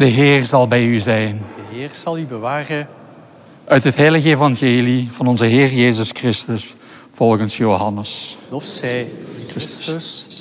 De Heer zal bij u zijn. De Heer zal u bewaren. Uit het heilige evangelie van onze Heer Jezus Christus, volgens Johannes. Lof zij Christus.